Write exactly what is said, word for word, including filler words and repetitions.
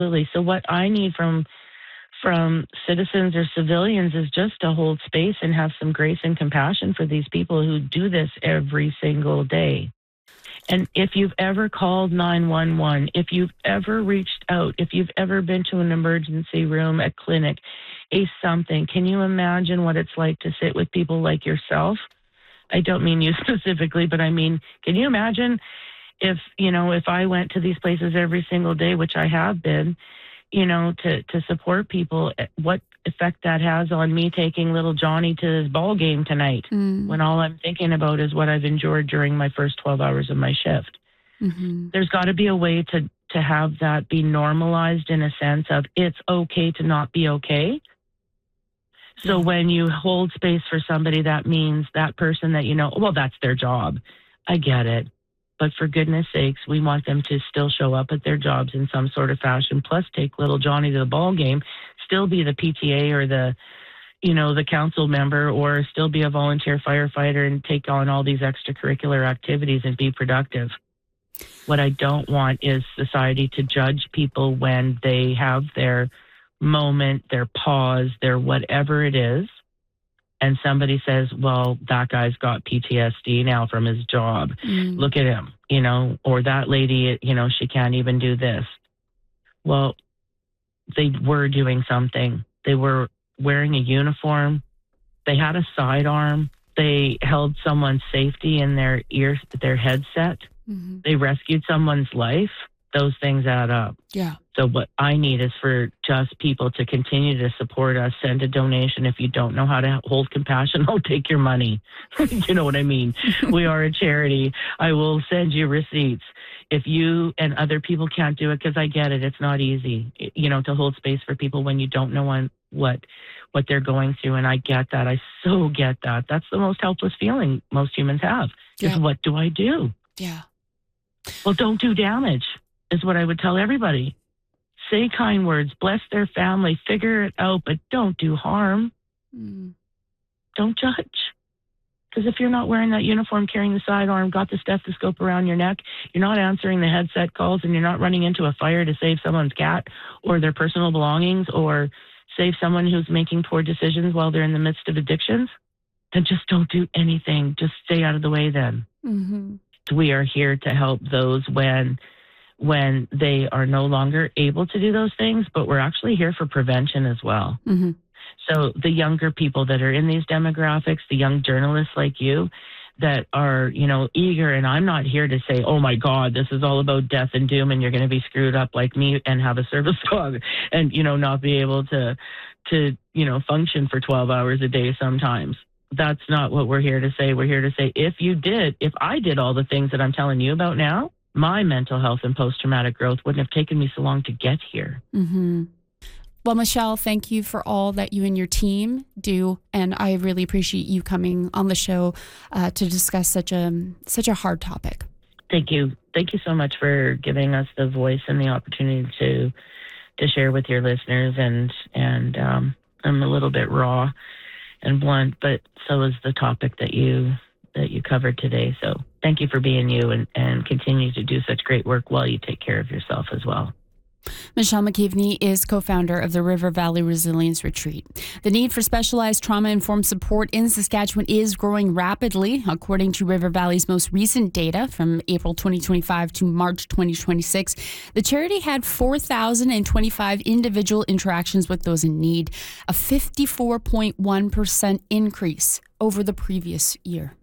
So what I need from from citizens or civilians is just to hold space and have some grace and compassion for these people who do this every single day. And if you've ever called nine one one, if you've ever reached out, if you've ever been to an emergency room, a clinic, a something, can you imagine what it's like to sit with people like yourself? I don't mean you specifically, but I mean, can you imagine if, you know, if I went to these places every single day, which I have been, you know, to, to support people, what effect that has on me taking little Johnny to his ball game tonight, mm. when all I'm thinking about is what I've endured during my first twelve hours of my shift. Mm-hmm. There's got to be a way to, to have that be normalized in a sense of it's okay to not be okay. So yeah. when you hold space for somebody, that means that person that, you know, well, that's their job. I get it. But for goodness sakes, we want them to still show up at their jobs in some sort of fashion, plus take little Johnny to the ball game, still be the P T A or the, you know, the council member, or still be a volunteer firefighter and take on all these extracurricular activities and be productive. What I don't want is society to judge people when they have their moment, their pause, their whatever it is. And somebody says, well, that guy's got P T S D now from his job. Mm. Look at him, you know, or that lady, you know, she can't even do this. Well, they were doing something. They were wearing a uniform. They had a sidearm. They held someone's safety in their ear, their headset. Mm-hmm. They rescued someone's life. Those things add up. Yeah. So what I need is for just people to continue to support us. Send a donation. If you don't know how to hold compassion, I'll take your money. You know what I mean? We are a charity. I will send you receipts. If you and other people can't do it, because I get it, it's not easy, you know, to hold space for people when you don't know on what what they're going through. And I get that. I so get that. That's the most helpless feeling most humans have. Yeah. Is what do I do? Yeah. Well, don't do damage, is what I would tell everybody. Say kind words, bless their family, figure it out, but don't do harm. Mm. Don't judge. Because if you're not wearing that uniform, carrying the sidearm, got the stethoscope around your neck, you're not answering the headset calls, and you're not running into a fire to save someone's cat or their personal belongings or save someone who's making poor decisions while they're in the midst of addictions, then just don't do anything. Just stay out of the way then. Mm-hmm. We are here to help those when... when they are no longer able to do those things, but we're actually here for prevention as well. Mm-hmm. So the younger people that are in these demographics, the young journalists like you that are, you know, eager, and I'm not here to say, oh my God, this is all about death and doom and you're going to be screwed up like me and have a service dog and, you know, not be able to, to, you know, function for twelve hours a day sometimes. That's not what we're here to say. We're here to say, if you did, if I did all the things that I'm telling you about now, my mental health and post-traumatic growth wouldn't have taken me so long to get here. Mm-hmm. Well, Michelle, thank you for all that you and your team do. And I really appreciate you coming on the show uh, to discuss such a, such a hard topic. Thank you. Thank you so much for giving us the voice and the opportunity to to share with your listeners. And, and um, I'm a little bit raw and blunt, but so is the topic that you that you covered today. So thank you for being you and, and continue to do such great work while you take care of yourself as well. Michelle McKeveney is co-founder of the River Valley Resilience Retreat. The need for specialized trauma-informed support in Saskatchewan is growing rapidly. According to River Valley's most recent data from April twenty twenty-five to March twenty twenty-six, the charity had four thousand twenty-five individual interactions with those in need, a fifty-four point one percent increase over the previous year.